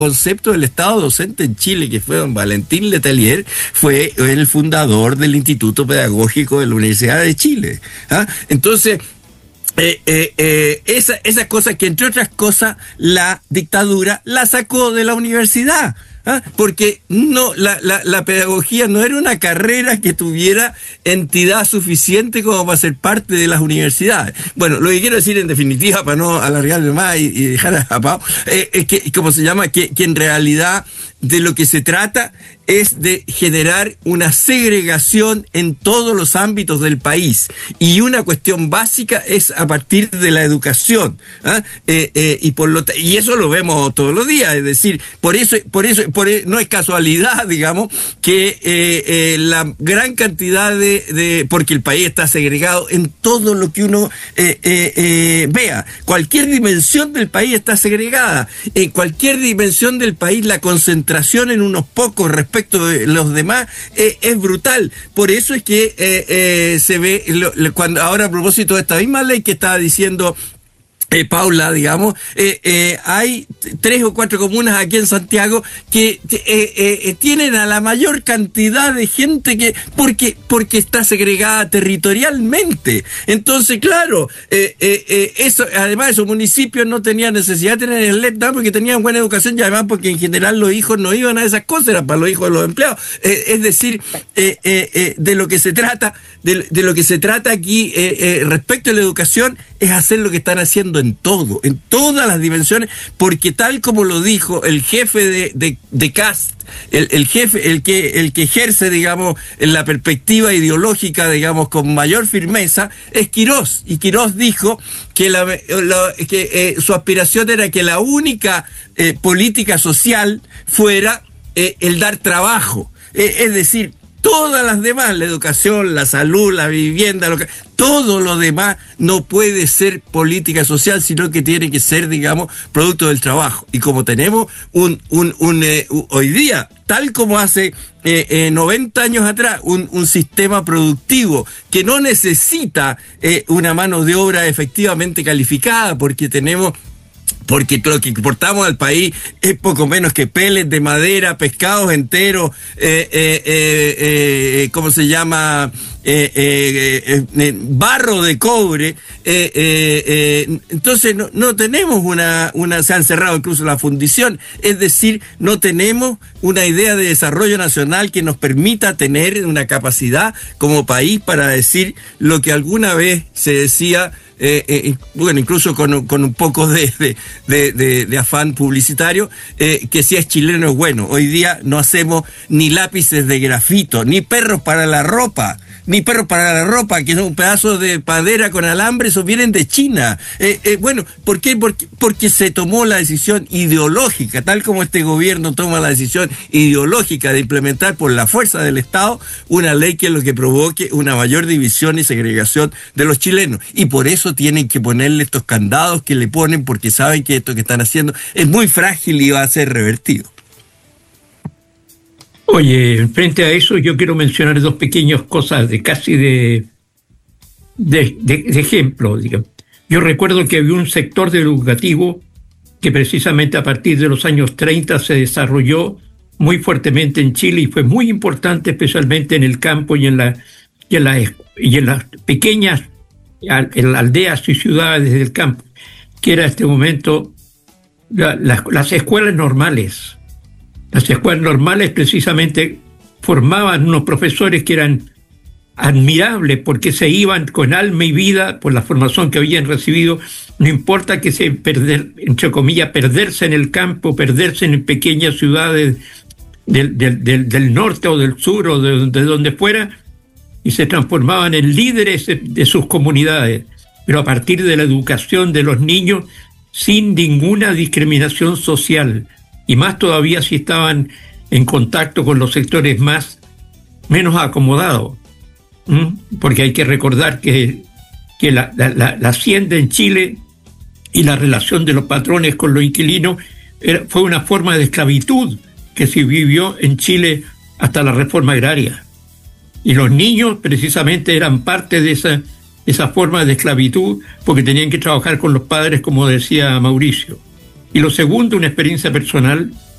concepto del Estado docente en Chile, que fue don Valentín Letelier, fue el fundador del Instituto Pedagógico de la Universidad de Chile. ¿Ah? Entonces, esas cosas que, entre otras cosas, la dictadura la sacó de la universidad. ¿Ah? Porque no, la pedagogía no era una carrera que tuviera entidad suficiente como para ser parte de las universidades. Bueno, lo que quiero decir en definitiva, para no alargarme más y dejar a Pau, es que, ¿cómo se llama? Que en realidad de lo que se trata es de generar una segregación en todos los ámbitos del país. Y una cuestión básica es a partir de la educación. ¿Ah? Y eso lo vemos todos los días. Es decir, por eso no es casualidad, digamos, que la gran cantidad porque el país está segregado en todo lo que uno vea. Cualquier dimensión del país está segregada. En cualquier dimensión del país la concentración en unos pocos respecto de los demás es brutal. Por eso es que se ve, cuando ahora a propósito de esta misma ley que estaba diciendo Paula, digamos, hay 3 o 4 comunas aquí en Santiago que tienen a la mayor cantidad de gente porque está segregada territorialmente. Entonces, claro, eso, además esos municipios no tenían necesidad de tener el LED porque tenían buena educación y además porque en general los hijos no iban a esas cosas, eran para los hijos de los empleados. Es decir, de lo que se trata, de lo que se trata aquí respecto a la educación es hacer lo que están haciendo en todas las dimensiones, porque tal como lo dijo el jefe de Cast, el jefe, el que ejerce, digamos, en la perspectiva ideológica, digamos, con mayor firmeza, es Quirós. Y Quirós dijo que su aspiración era que la única política social fuera el dar trabajo. Es decir, todas las demás, la educación, la salud, la vivienda, todo lo demás no puede ser política social, sino que tiene que ser, digamos, producto del trabajo. Y como tenemos hoy día, tal como hace 90 años atrás, un sistema productivo que no necesita una mano de obra efectivamente calificada, porque lo que importamos al país es poco menos que pellets de madera, pescados enteros, ¿cómo se llama? Barro de cobre. Entonces no tenemos se han cerrado incluso la fundición. Es decir, no tenemos una idea de desarrollo nacional que nos permita tener una capacidad como país para decir lo que alguna vez se decía. Bueno, incluso con un poco de afán publicitario, que si es chileno es bueno. Hoy día no hacemos ni lápices de grafito, ni perros para la ropa, que es un pedazo de madera con alambre, esos vienen de China. Bueno, ¿por qué? Porque se tomó la decisión ideológica, tal como este gobierno toma la decisión ideológica de implementar por la fuerza del Estado una ley que es lo que provoque una mayor división y segregación de los chilenos. Y por eso tienen que ponerle estos candados que le ponen, porque saben que esto que están haciendo es muy frágil y va a ser revertido. Oye, frente a eso yo quiero mencionar 2 pequeñas cosas de ejemplo, digamos. Yo recuerdo que había un sector educativo que precisamente a partir de los años 30 se desarrolló muy fuertemente en Chile y fue muy importante, especialmente en el campo y en las pequeñas en aldeas y ciudades del campo, que era en este momento las escuelas normales. Las escuelas normales precisamente formaban unos profesores que eran admirables porque se iban con alma y vida por la formación que habían recibido. No importa que entre comillas, perderse en el campo, perderse en pequeñas ciudades del norte o del sur o de donde fuera, y se transformaban en líderes de sus comunidades, pero a partir de la educación de los niños sin ninguna discriminación social, y más todavía si estaban en contacto con los sectores menos acomodados. Porque hay que recordar que la hacienda en Chile y la relación de los patrones con los inquilinos fue una forma de esclavitud que se vivió en Chile hasta la reforma agraria. Y los niños precisamente eran parte de esa forma de esclavitud porque tenían que trabajar con los padres, como decía Mauricio. Y lo segundo, una experiencia personal